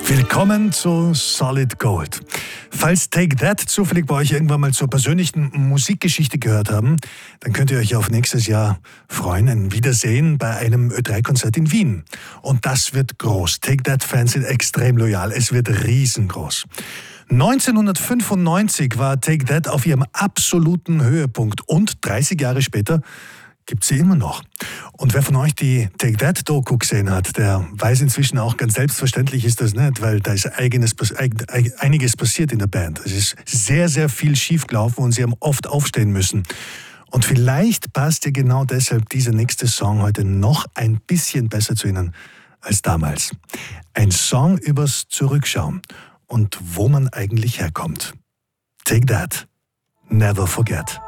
Willkommen zu Solid Gold. Falls Take That zufällig bei euch irgendwann mal zur persönlichen Musikgeschichte gehört haben, dann könnt ihr euch auf nächstes Jahr freuen, ein Wiedersehen bei einem Ö3-Konzert in Wien. Und das wird groß. Take That-Fans sind extrem loyal. Es wird riesengroß. 1995 war Take That auf ihrem absoluten Höhepunkt und 30 Jahre später gibt sie immer noch. Und wer von euch die Take That-Doku gesehen hat, der weiß inzwischen auch, ganz selbstverständlich ist das nicht, weil da ist einiges passiert in der Band. Es ist sehr, sehr viel schiefgelaufen und sie haben oft aufstehen müssen. Und vielleicht passt ja genau deshalb dieser nächste Song heute noch ein bisschen besser zu Ihnen als damals. Ein Song übers Zurückschauen und wo man eigentlich herkommt. Take That, Never Forget.